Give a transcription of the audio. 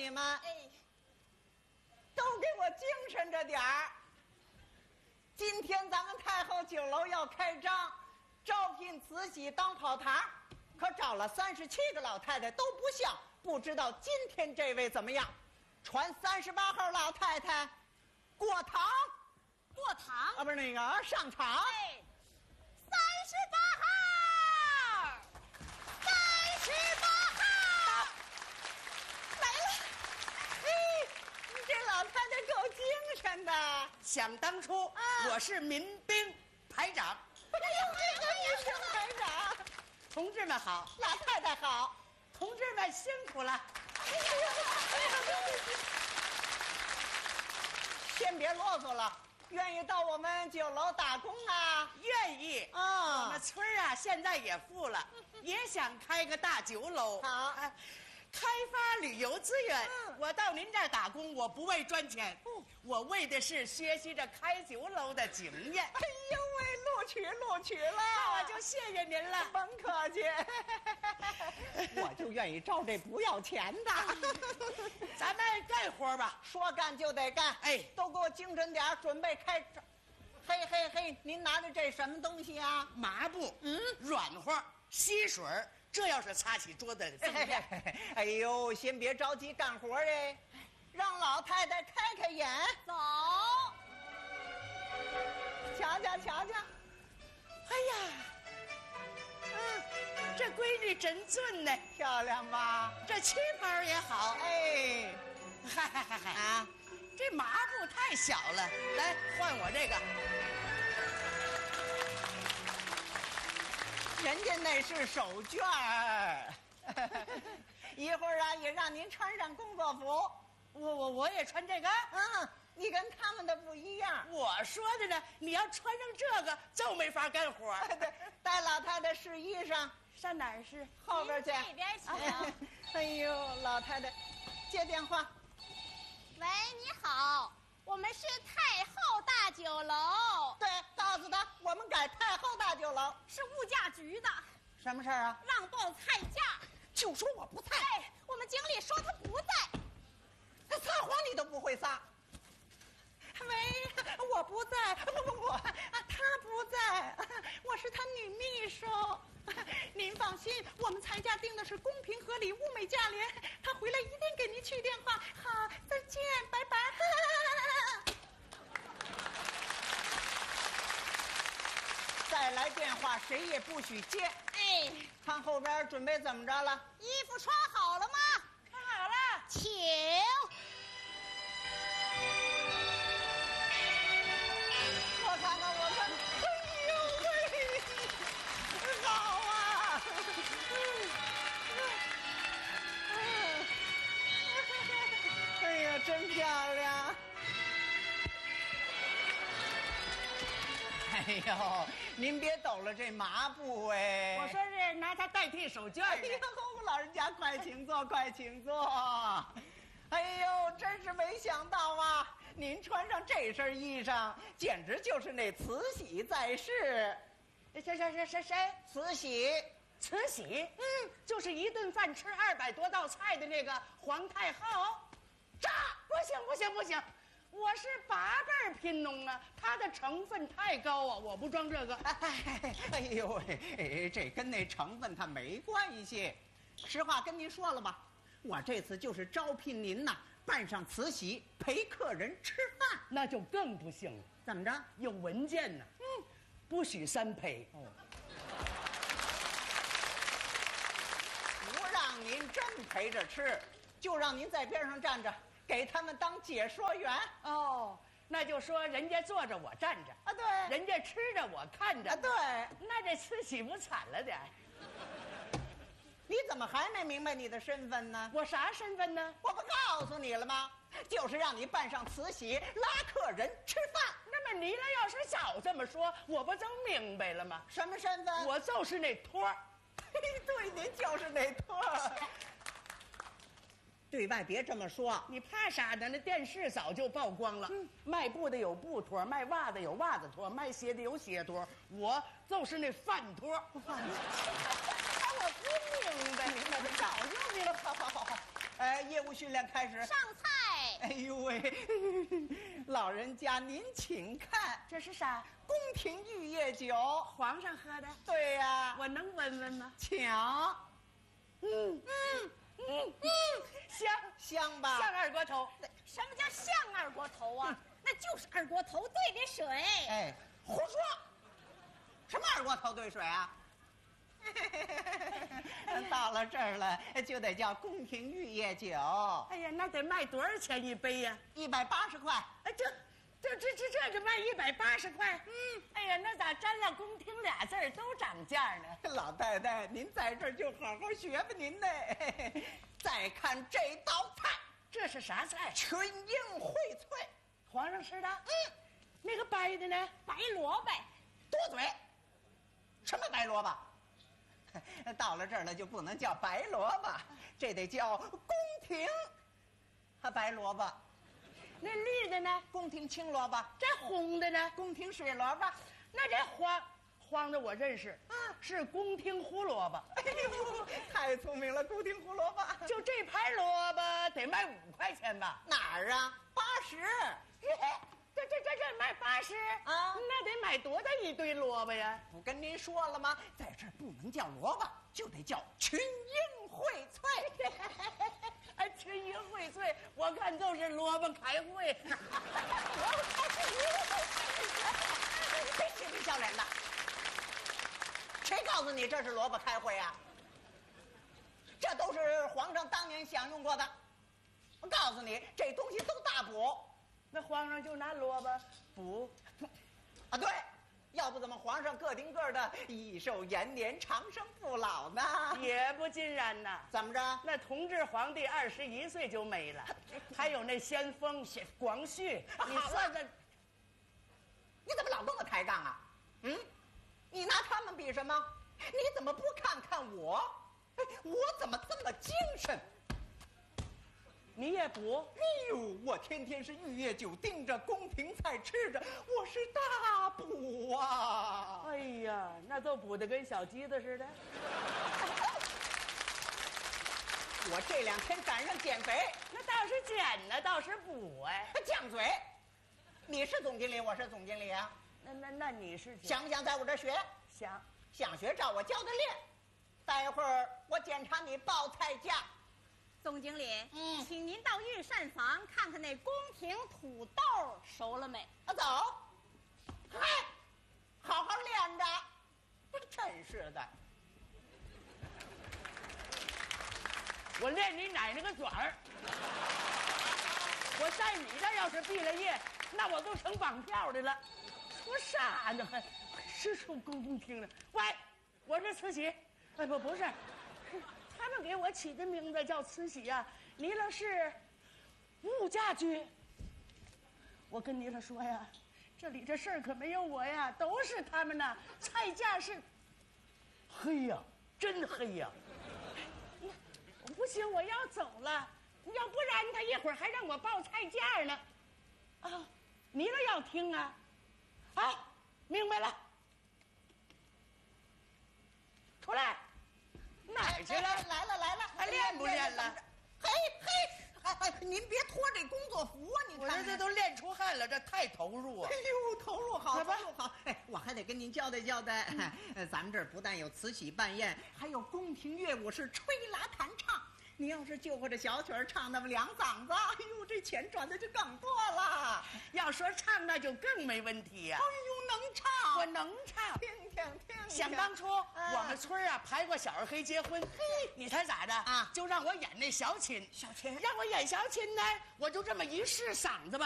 你们， 哎， 都给我精神着点儿。今天咱们太后酒楼要开张，招聘慈禧当跑堂，可找了37个老太太都不像，不知道今天这位怎么样？传38号老太太过堂， 过堂啊，不是那个上场。 哎，38号，38号来了。嘿，你这老太太够精神的。 想当初，我是民兵排长。 哎呦，这个民兵排长， 同志们好， 老太太好。 同志们辛苦了。 先别啰嗦了，愿意到我们酒楼打工啊？ 愿意啊我们村儿啊，现在也富了，也想开个大酒楼。 好开发旅游资源。我到您这儿打工，我不为赚钱，我为的是学习着开酒楼的经验。 哎呦喂，录取了， 那我就谢谢您了。 甭客气。我就愿意招这不要钱的。 咱们干活吧。 说干就得干， 哎都给我精神点儿，准备开张。嘿嘿嘿，您拿的这什么东西啊？ 麻布，软和，吸水儿，这要是擦起桌子的锃亮。 哎呦，先别着急干活哎，让老太太开开眼， 走， 瞧瞧瞧瞧。 哎呀，这闺女真俊呢， 漂亮吧？ 这旗袍也好。 哎， 嗨啊， 这麻布太小了，来换我这个。 人家那是手绢儿。一会儿啊，也让您穿上工作服。 我也穿这个。 你跟他们的不一样。 我说的呢，你要穿上这个就没法干活。 对，带老太太试衣裳， 上哪儿是？ 后边去。 您这边请。 哎呦，老太太，接电话。 喂，你好，我们是太后大酒楼， 对，告诉他我们改太后大酒楼。 是物价局的， 什么事儿啊？ 让报菜价。 就说我不在。 哎，我们经理说他不在。 他撒谎你都不会撒。喂，我不在，不，他不在，我是他女秘书。您放心，我们菜价定的是公平合理、物美价廉。他回来一定给您去电话。好，再见，拜拜。再来电话，谁也不许接。 哎， 看后边准备怎么着了？ 衣服穿好了吗？ 穿好了。 请。 我看看，哎呦喂，好啊！哎呀，真漂亮！哎呦，您别抖了这麻布哎！ 我说是拿它代替手绢哎的。 呦，老人家快请坐，快请坐。哎呦，真是没想到啊！您穿上这身衣裳，简直就是那慈禧在世。 谁？ 慈禧， 慈禧。就是一顿饭吃200多道菜的那个皇太后。炸！不行，我是8辈贫农啊，它的成分太高啊，我不装这个。 哎呦喂，这跟那成分它没关系。实话跟您说了吧，我这次就是招聘您呐，扮上慈禧陪客人吃饭。 那就更不行了。 怎么着？ 有文件呢。不许3陪。 不让您真陪着吃，就让您在边上站着，给他们当解说员。 哦，那就说人家坐着我站着啊，对， 人家吃着我看着啊，对。 那这慈禧不惨了点？ 你怎么还没明白你的身份呢？ 我啥身份呢？ 我不告诉你了吗？就是让你扮上慈禧拉客人吃饭。 那么你俩要是早这么说，我不就明白了吗？ 什么身份？ 我就是那托儿。 对，您就是那托儿。对外别这么说。 你怕啥呢？那电视早就曝光了。卖布的有布托，卖袜子有袜子托，卖鞋的有鞋托，我就是那饭托。 我不明白，明白，早就明白。好， 业务训练开始。 上菜。 哎呦喂，老人家您请看， 这是啥？ 宫廷玉液酒， 皇上喝的。 对呀， 我能闻闻吗？ 请。 香香吧？ 像二锅头。 什么叫像二锅头啊？那就是二锅头兑的水。 哎，胡说！什么二锅头兑水啊？到了这儿了，就得叫宫廷玉液酒。 哎呀，那得卖多少钱一杯呀 ？180块。 哎，这卖180块。哎呀，那咋沾了宫廷俩字儿都涨价呢？ 老太太，您在这儿就好好学吧您呢。再看这道菜， 这是啥菜？ 群英荟萃。 皇上吃的？那个白的呢？ 白萝卜。 多嘴！什么白萝卜？到了这儿了就不能叫白萝卜，这得叫宫廷白萝卜。 那绿的呢？ 宫廷青萝卜。 这红的呢？ 宫廷水萝卜。 那这黄的我认识，是宫廷胡萝卜。 哎呦，太聪明了，宫廷胡萝卜。 就这盘萝卜得卖5块钱吧？ 哪儿啊？80。 这卖80 啊？ 那得买多大一堆萝卜呀？ 不跟您说了吗？在这儿不能叫萝卜，就得叫群英荟萃。 哎，群英荟萃，我看就是萝卜开会。 别嬉皮笑脸的，谁告诉你这是萝卜开会啊？这都是皇上当年享用过的。我告诉你，这东西都大补。 那皇上就拿萝卜补啊？对，要不怎么皇上个顶个的益寿延年、长生不老呢？ 也不尽然呐。 怎么着？ 那同治皇帝21岁就没了，还有那先锋广绪，你算算， 你怎么老跟我抬杠啊？你拿他们比什么？你怎么不看看我？我怎么这么精神？ 你也补？ 哎呦，我天天是玉液酒盯着，宫廷菜吃着，我是大补啊！ 哎呀，那都补得跟小鸡子似的。 我这2天赶上减肥， 那倒是减呢，倒是补哎。 犟嘴！你是总经理，我是总经理啊。 那你是想不想在我这儿学？想学，照我教的练。待会儿我检查你报菜价。 总经理，请您到御膳房看看那宫廷土豆熟了没？ 走。嗨，好好练着。真是的。 我练你奶奶个爪儿！我在你这要是毕了业，那我都成绑票的了。说啥呢？还是说宫廷的？喂，我是慈禧。哎，不是。他们给我起的名字叫慈禧呀，你了是物价局。我跟你了说呀，这里这事儿可没有我呀，都是他们呐。菜价是黑呀，真黑呀。不行，我要走了，要不然他一会儿还让我报菜价呢。啊，你了要听啊？好，明白了。出来。哪儿去了？ 来了， 还练不练了？ 嘿，您别脱这工作服啊！你看， 我这都练出汗了，这太投入啊！ 哎呦，投入好， 来吧投入好。哎，我还得跟您交代交代，咱们这儿不但有慈禧办宴，还有宫廷乐舞是吹拉弹唱。你要是就会这小曲儿唱那么2嗓子，哎呦，这钱赚的就更多了。 要说唱，那就更没问题呀。 哎呦，能唱， 我能唱。 听。 想当初我们村啊排过小二黑结婚，你猜咋的啊？ 就让我演那小琴，让我演小琴呢，我就这么一试嗓子吧。